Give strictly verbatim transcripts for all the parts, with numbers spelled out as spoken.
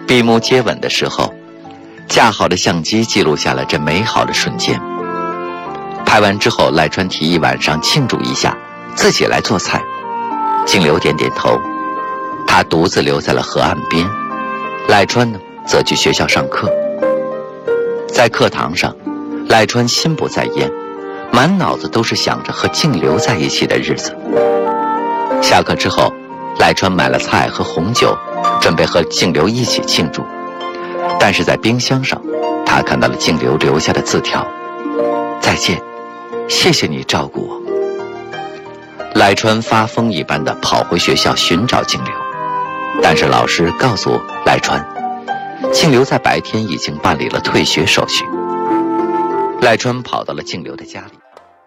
闭目接吻的时候，架好的相机记录下了这美好的瞬间。拍完之后，赖川提议晚上庆祝一下，自己来做菜。静流点点头，他独自留在了河岸边，赖川呢，则去学校上课。在课堂上，赖川心不在焉，满脑子都是想着和静流在一起的日子。下课之后，赖川买了菜和红酒，准备和静流一起庆祝。但是在冰箱上，他看到了静流留下的字条：再见，谢谢你照顾我。赖川发疯一般的跑回学校寻找静流，但是老师告诉赖川，静流在白天已经办理了退学手续。赖川跑到了静流的家里。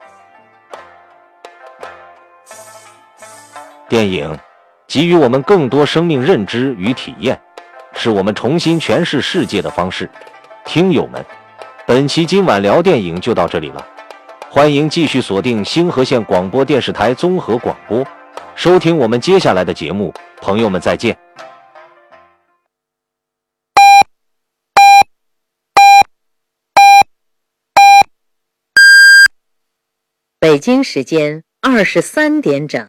电影给予我们更多生命认知与体验，是我们重新诠释世界的方式。听友们，本期今晚聊电影就到这里了，欢迎继续锁定星河县广播电视台综合广播，收听我们接下来的节目。朋友们再见。 北京时间二十三点整。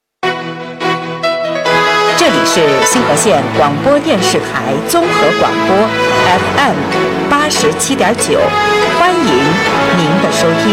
这里是星河县广播电视台综合广播 F M 八十七点九，欢迎您的收听。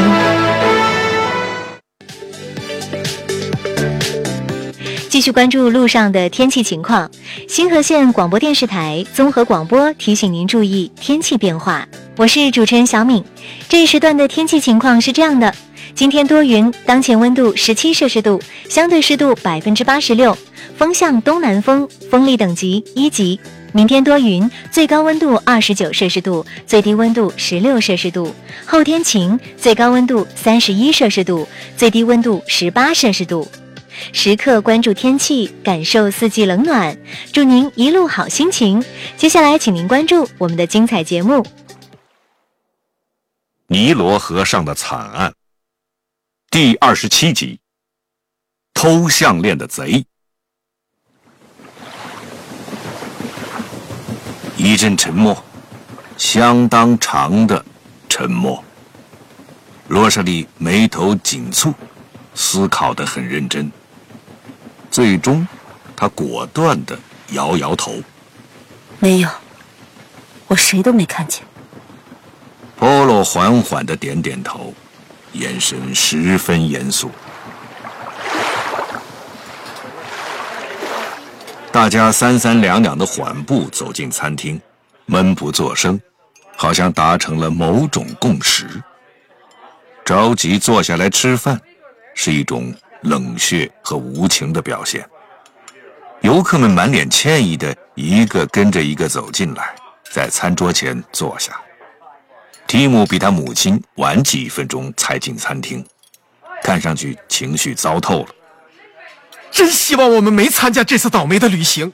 继续关注路上的天气情况。星河县广播电视台综合广播提醒您注意天气变化。我是主持人小敏。这一时段的天气情况是这样的：今天多云，当前温度十七摄氏度，相对湿度百分之八十六，风向东南风，风力等级一级。明天多云，最高温度二十九摄氏度，最低温度十六摄氏度。后天晴，最高温度三十一摄氏度，最低温度十八摄氏度。时刻关注天气，感受四季冷暖，祝您一路好心情。接下来请您关注我们的精彩节目。 尼罗河上的惨案第二十七集，偷项链的贼。一阵沉默，相当长的沉默。罗莎莉眉头紧蹙，思考得很认真。最终，她果断地摇摇头：“ 没有，我谁都没看见。” 波洛缓缓地点点头，眼神十分严肃。大家三三两两的缓步走进餐厅，闷不作声，好像达成了某种共识。着急坐下来吃饭，是一种冷血和无情的表现。游客们满脸歉意的一个跟着一个走进来，在餐桌前坐下。提姆比他母亲晚几分钟才进餐厅，看上去情绪糟透了。 真希望我们没参加这次倒霉的旅行。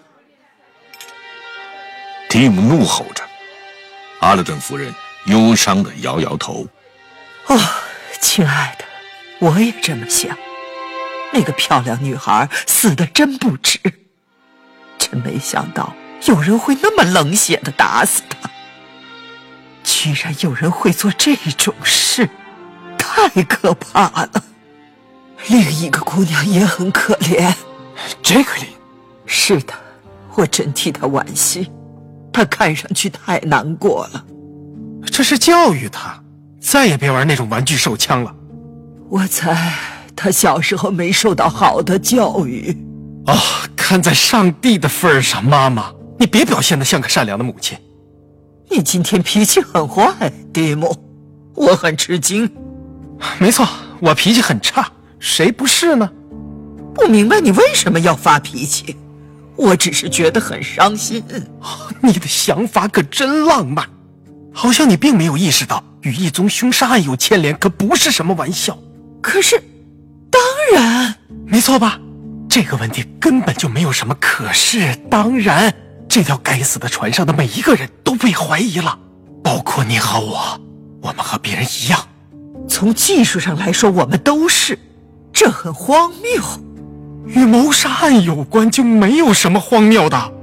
提姆怒吼着，阿勒顿夫人忧伤地摇摇头。 哦，亲爱的，我也这么想。那个漂亮女孩死得真不值，真没想到有人会那么冷血地打死她。居然有人会做这种事，太可怕了。另一个姑娘也很可怜。 杰克琳， 是的，我真替她惋惜，她看上去太难过了。 这是教育她，再也别玩那种玩具手枪了。 我猜她小时候没受到好的教育。 啊、哦，看在上帝的份上，妈妈，你别表现得像个善良的母亲。 你今天脾气很坏，蒂姆，我很吃惊。 没错，我脾气很差，谁不是呢？ 不明白你为什么要发脾气，我只是觉得很伤心。 你的想法可真浪漫，好像你并没有意识到与一宗凶杀案有牵连，可不是什么玩笑。 可是，当然， 没错吧？这个问题根本就没有什么可是。当然。这条该死的船上的每一个人都被怀疑了，包括你和我，我们和别人一样。 从技术上来说，我们都是，这很荒谬。 与谋杀案有关就没有什么荒谬的。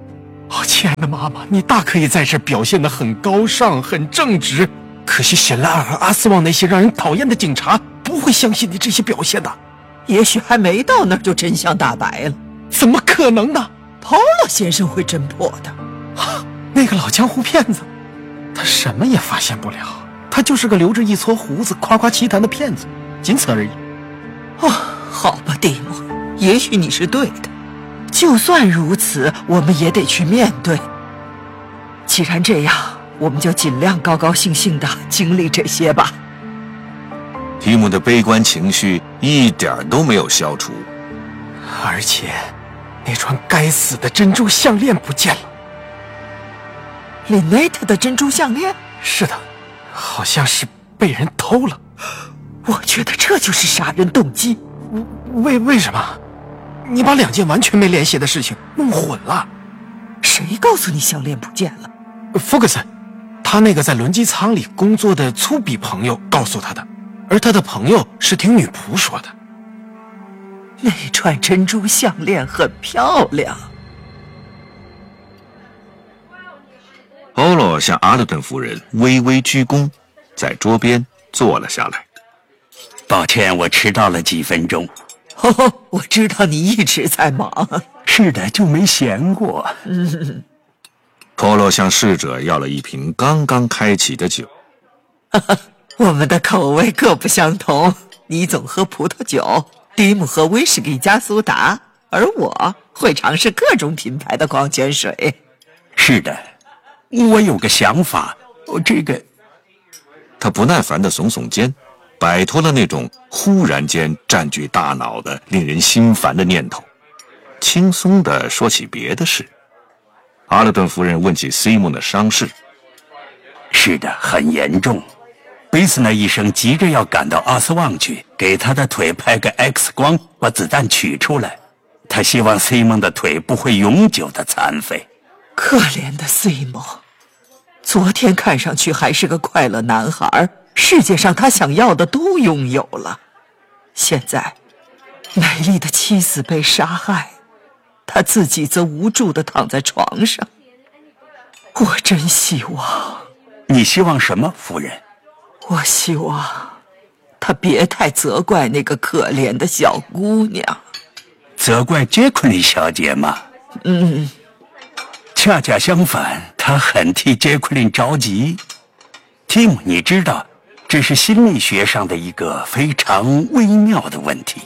哦，亲爱的妈妈，你大可以在这表现得很高尚、很正直。可惜沈拉尔和阿斯旺那些让人讨厌的警察不会相信你这些表现的。 也许还没到那儿就真相大白了。 怎么可能呢？ 保罗先生会侦破的。 啊，那个老江湖骗子，他什么也发现不了。他就是个留着一撮胡子、夸夸其谈的骗子，仅此而已。 哦，好吧，蒂姆，也许你是对的。就算如此，我们也得去面对。既然这样，我们就尽量高高兴兴地经历这些吧。 提姆的悲观情绪一点都没有消除， 而且那串该死的珍珠项链不见了。 林内特的珍珠项链？ 是的，好像是被人偷了。 我觉得这就是杀人动机。 为为什么？你把两件完全没联系的事情弄混了。 谁告诉你项链不见了？ 福克森，他那个在轮机舱里工作的粗鄙朋友告诉他的，而他的朋友是听女仆说的。 那串珍珠项链很漂亮。 保罗向阿勒顿夫人微微鞠躬，在桌边坐了下来。 抱歉，我迟到了几分钟。 哦，我知道你一直在忙。 是的，就没闲过。 嗯， 保罗向侍者要了一瓶刚刚开启的酒。 我们的口味各不相同，你总喝葡萄酒，蒂姆喝威士忌加苏打，而我会尝试各种品牌的矿泉水。 是的，我有个想法，这个…… 他不耐烦地耸耸肩，摆脱了那种忽然间占据大脑的令人心烦的念头，轻松地说起别的事。阿勒顿夫人问起西蒙的伤势。 是的，很严重。贝斯纳医生急着要赶到阿斯旺去，给他的腿拍个 X 光，把子弹取出来。他希望西蒙的腿不会永久的残废。 可怜的西蒙，昨天看上去还是个快乐男孩，世界上他想要的都拥有了。现在，美丽的妻子被杀害，他自己则无助地躺在床上。我真希望…… 你希望什么，夫人？ 我希望他别太责怪那个可怜的小姑娘。 责怪杰克琳小姐吗？ 嗯， 恰恰相反，他很替杰克琳着急。蒂姆，你知道，这是心理学上的一个非常微妙的问题。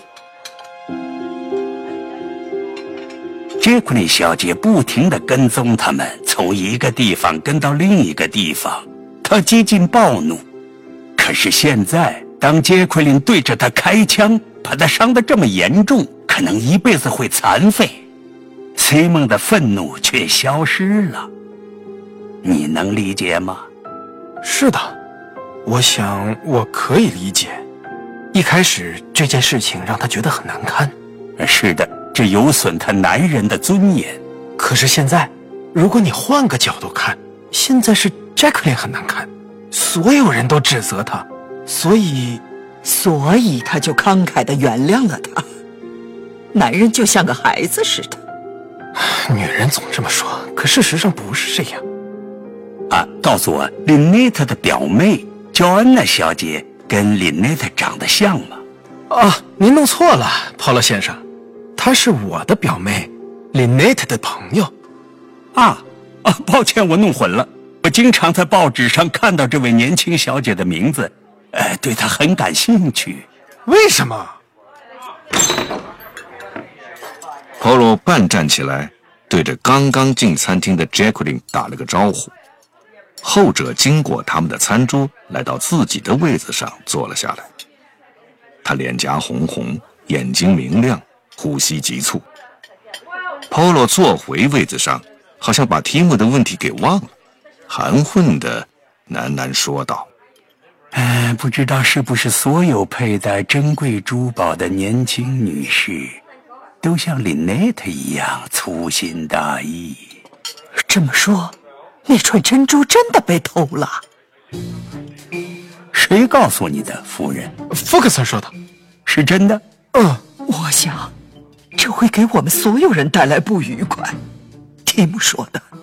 杰克琳小姐不停地跟踪他们，从一个地方跟到另一个地方，她几近暴怒。可是现在，当杰奎琳对着他开枪，把他伤得这么严重，可能一辈子会残废，西蒙的愤怒却消失了。你能理解吗？ 是的，我想我可以理解。一开始这件事情让他觉得很难堪。 是的，这有损他男人的尊严。 可是现在，如果你换个角度看，现在是杰克琳很难堪，所有人都指责他，所以所以他就慷慨地原谅了他。男人就像个孩子似的。 女人总这么说，可事实上不是这样。 啊，告诉我，琳内特的表妹乔安娜小姐跟琳内特长得像吗？ 啊，您弄错了，保罗先生，她是我的表妹，琳内特的朋友。 啊啊，抱歉，我弄混了。我经常在报纸上看到这位年轻小姐的名字，呃，对她很感兴趣。 为什么？ 保罗半站起来，对着刚刚进餐厅的杰克琳打了个招呼。后者经过他们的餐桌，来到自己的位子上坐了下来。他脸颊红红，眼睛明亮，呼吸急促。保罗坐回位子上，好像把提姆的问题给忘了，含混地喃喃说道：“ 呃，不知道是不是所有佩戴珍贵珠宝的年轻女士，都像琳内特一样粗心大意。” 这么说，那串珍珠真的被偷了？ 谁告诉你的，夫人？ 福克森说的。 是真的？ 嗯， 我想这会给我们所有人带来不愉快。提姆说的。